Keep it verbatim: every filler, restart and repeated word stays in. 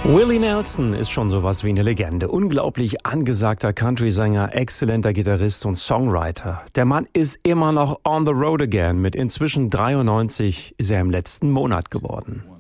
Willie Nelson ist schon sowas wie eine Legende. Unglaublich angesagter Country-Sänger, exzellenter Gitarrist und Songwriter. Der Mann ist immer noch on the road again. Mit inzwischen dreiundneunzig ist er im letzten Monat geworden.